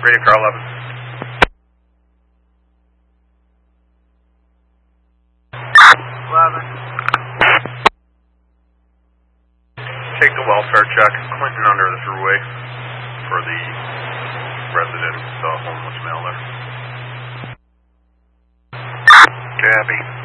Radio car 11. 11. Take the welfare check. Clinton under the thruway for the resident, homeless male there. Copy.